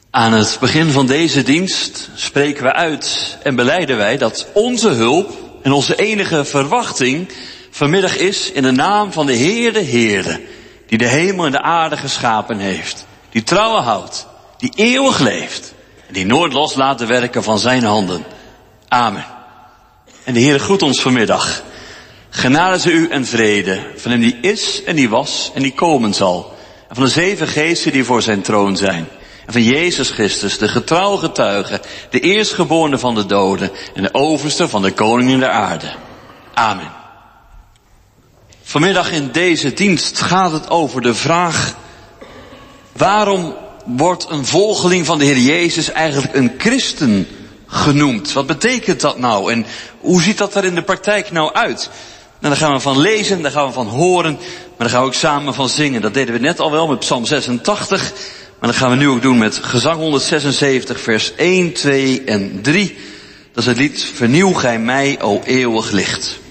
Aan het begin van deze dienst spreken we uit en belijden wij dat onze hulp en onze enige verwachting vanmiddag is in de naam van de Heer de Heere, die de hemel en de aarde geschapen heeft, die trouwen houdt, die eeuwig leeft en die nooit los laat de werken van zijn handen. Amen. En de Heere groet ons vanmiddag. Genade zij u en vrede van hem die is en die was en die komen zal. En van de 7 geesten die voor zijn troon zijn. En van Jezus Christus, de getrouwe getuige, de eerstgeborene van de doden en de overste van de koningen der aarde. Amen. Vanmiddag in deze dienst gaat het over de vraag: waarom wordt een volgeling van de Heer Jezus eigenlijk een christen genoemd? Wat betekent dat nou? En hoe ziet dat er in de praktijk nou uit? Nou, daar gaan we van lezen, daar gaan we van horen, maar daar gaan we ook samen van zingen. Dat deden we net al wel met Psalm 86, maar dat gaan we nu ook doen met gezang 176, vers 1, 2 en 3. Dat is het lied Vernieuw gij mij, o eeuwig licht.